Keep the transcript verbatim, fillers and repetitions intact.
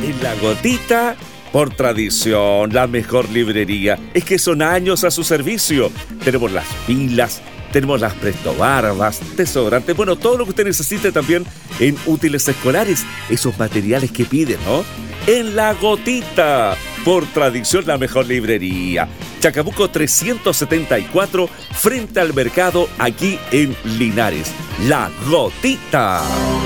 En La Gotita, por tradición, la mejor librería. Es que son años a su servicio. Tenemos las pilas, tenemos las prestobarbas, desodorantes, bueno, todo lo que usted necesite también en útiles escolares, esos materiales que piden, ¿no? En La Gotita, por tradición, la mejor librería. Chacabuco trescientos setenta y cuatro, frente al mercado, aquí en Linares. La Gotita.